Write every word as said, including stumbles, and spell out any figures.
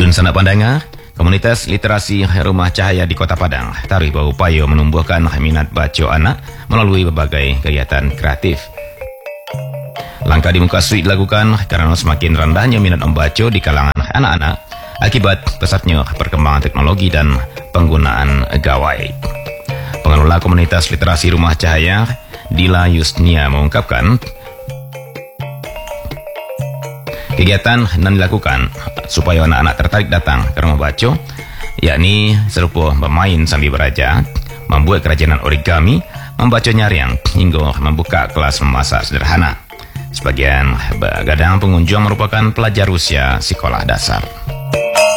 Dun sanak pandangar, komunitas literasi Rumah Cahaya di Kota Padang tarikh berupaya menumbuhkan minat baca anak melalui berbagai kegiatan kreatif. Langkah di muka sulit dilakukan karena semakin rendahnya minat membaca di kalangan anak-anak akibat pesatnya perkembangan teknologi dan penggunaan gawai. Pengelola komunitas literasi Rumah Cahaya, Dila Yusnia, mengungkapkan kegiatan yang dilakukan supaya anak-anak tertarik datang ke rumah baca, yakni serupa bermain sambil belajar, membuat kerajinan origami, membaca nyariang hingga membuka kelas memasak sederhana. Sebagian begadang pengunjung merupakan pelajar usia sekolah dasar.